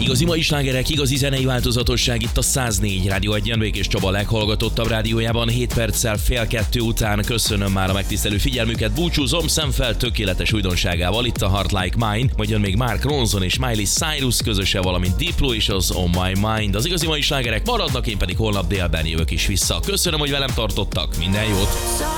Igazi mai slágerek, igazi zenei változatosság itt a 104 Rádió 1-en, Békés Csaba leghallgatottabb rádiójában 7 perccel fél 2 után. Köszönöm már a megtisztelő figyelmüket, búcsúzom Szemfeld tökéletes újdonságával, itt a Heart Like Mine, majd jön még Mark Ronson és Miley Cyrus közöse, valamint Diplo és az On My Mind. Az igazi mai slágerek maradnak, én pedig holnap délben jövök is vissza. Köszönöm, hogy velem tartottak, minden jót!